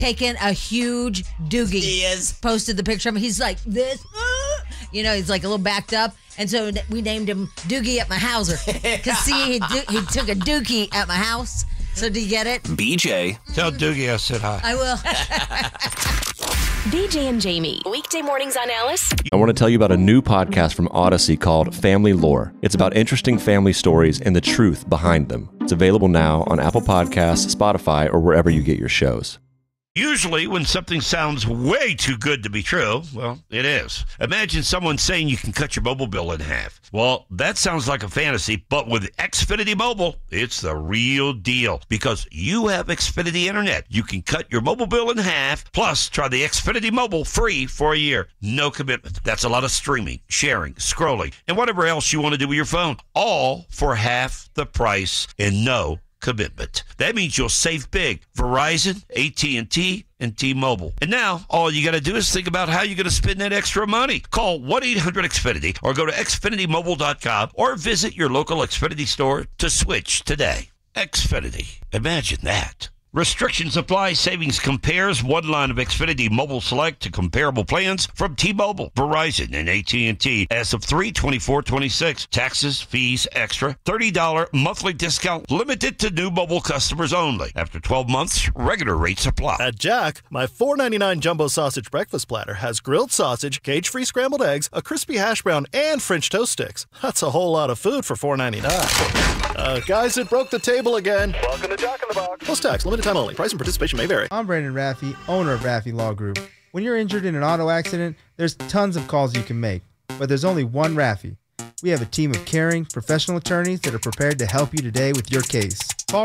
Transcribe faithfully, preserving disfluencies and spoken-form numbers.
taking a huge doogie. He is. Posted the picture of him. He's like this. You know, he's like a little backed up. And so we named him Doogie at my Hauser. Because, see, he, do- he took a dookie at my house. So do you get it? B J. Tell Doogie I said hi. I will. B J and Jamie. Weekday mornings on Alice. I want to tell you about a new podcast from Odyssey called Family Lore. It's about interesting family stories and the truth behind them. It's available now on Apple Podcasts, Spotify, or wherever you get your shows. Usually, when something sounds way too good to be true, well, it is. Imagine someone saying you can cut your mobile bill in half. Well, that sounds like a fantasy, but with Xfinity Mobile, it's the real deal. Because you have Xfinity Internet. You can cut your mobile bill in half, plus try the Xfinity Mobile free for a year. No commitment. That's a lot of streaming, sharing, scrolling, and whatever else you want to do with your phone. All for half the price and no commitment. That means you'll save big. Verizon, A T and T, and T-Mobile. And now, all you got to do is think about how you're going to spend that extra money. Call one eight hundred X Finity or go to Xfinity Mobile dot com or visit your local Xfinity store to switch today. Xfinity. Imagine that. Restrictions apply. Savings compares one line of Xfinity Mobile Select to comparable plans from T-Mobile, Verizon, and A T and T as of three twenty-four twenty-six. Taxes, fees, extra. thirty dollars monthly discount limited to new mobile customers only. After twelve months, regular rates apply. At Jack, my four ninety-nine jumbo sausage breakfast platter has grilled sausage, cage-free scrambled eggs, a crispy hash brown, and French toast sticks. That's a whole lot of food for four ninety-nine. Uh, guys, it broke the table again. Welcome to Jack in the Box. Plus tax, limited time only. Price and participation may vary. I'm Brandon Raffi, owner of Raffi Law Group. When you're injured in an auto accident, there's tons of calls you can make, but there's only one Raffi. We have a team of caring, professional attorneys that are prepared to help you today with your case.